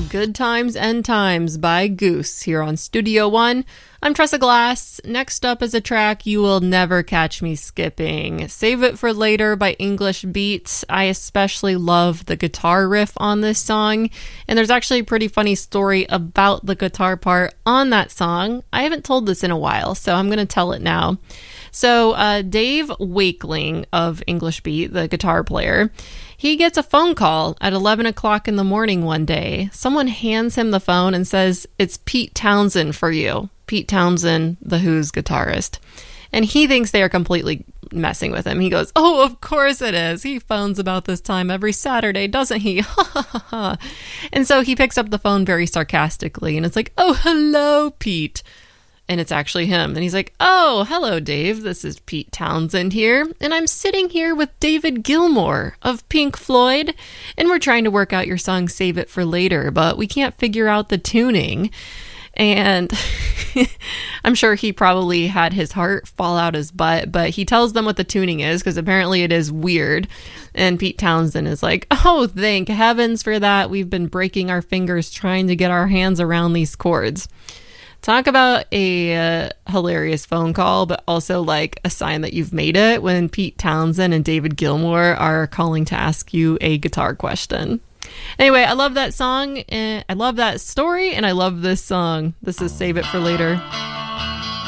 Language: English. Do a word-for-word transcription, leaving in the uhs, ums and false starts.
Good Times and Times by Goose here on Studio One. I'm Tressa Glass. Next up is a track you will never catch me skipping. Save It for Later by English Beat. I especially love the guitar riff on this song, and there's actually a pretty funny story about the guitar part on that song. I haven't told this in a while, so I'm going to tell it now. So uh, Dave Wakeling of English Beat, the guitar player, he gets a phone call at eleven o'clock in the morning one day. Someone hands him the phone and says, "It's Pete Townshend for you." Pete Townshend, The Who's guitarist. And he thinks they are completely messing with him. He goes, "Oh, of course it is. He phones about this time every Saturday, doesn't he?" And so he picks up the phone very sarcastically, and it's like, "Oh, hello, Pete." And it's actually him. And he's like, "Oh, hello, Dave. This is Pete Townshend here. And I'm sitting here with David Gilmour of Pink Floyd. And we're trying to work out your song Save It for Later, but we can't figure out the tuning." And I'm sure he probably had his heart fall out his butt, but he tells them what the tuning is because apparently it is weird. And Pete Townshend is like, "Oh, thank heavens for that. We've been breaking our fingers trying to get our hands around these chords." Talk about a uh, hilarious phone call, but also like a sign that you've made it when Pete Townshend and David Gilmour are calling to ask you a guitar question. Anyway, I love that song, and I love that story, and I love this song. This is Save It for Later.